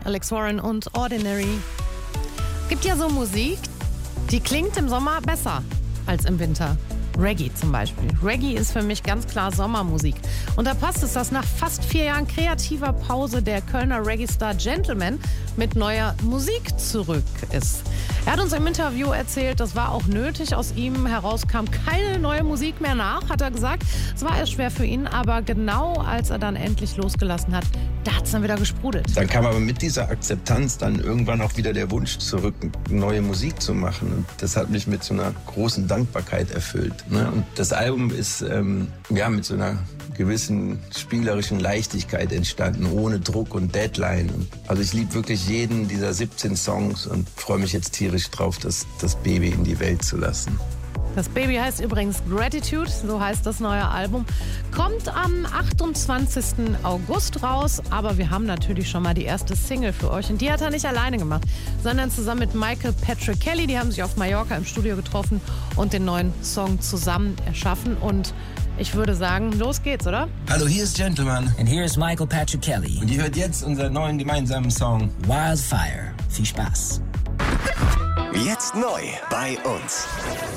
Alex Warren und Ordinary. Es gibt ja so Musik, die klingt im Sommer besser als im Winter. Reggae zum Beispiel. Reggae ist für mich ganz klar Sommermusik. Und da passt es, dass nach fast 4 Jahren kreativer Pause der Kölner Reggae-Star Gentleman mit neuer Musik zurück ist. Er hat uns im Interview erzählt, das war auch nötig. Aus ihm heraus kam keine neue Musik mehr nach, hat er gesagt. Es war erst schwer für ihn, aber genau als er dann endlich losgelassen hat, da hat es dann wieder gesprudelt. Dann kam aber mit dieser Akzeptanz dann irgendwann auch wieder der Wunsch zurück, neue Musik zu machen. Und das hat mich mit so einer großen Dankbarkeit erfüllt. Ne? Und das Album ist mit so einer gewissen spielerischen Leichtigkeit entstanden, ohne Druck und Deadline. Also ich liebe wirklich jeden dieser 17 Songs und freue mich jetzt tierisch drauf, das Baby in die Welt zu lassen. Das Baby heißt übrigens Gratitude, so heißt das neue Album. Kommt am 28. August raus, aber wir haben natürlich schon mal die erste Single für euch. Und die hat er nicht alleine gemacht, sondern zusammen mit Michael Patrick Kelly. Die haben sich auf Mallorca im Studio getroffen und den neuen Song zusammen erschaffen. Und ich würde sagen, los geht's, oder? Hallo, hier ist Gentleman. And here is Michael Patrick Kelly. Und ihr hört jetzt unseren neuen gemeinsamen Song Wildfire. Viel Spaß. Jetzt neu bei uns.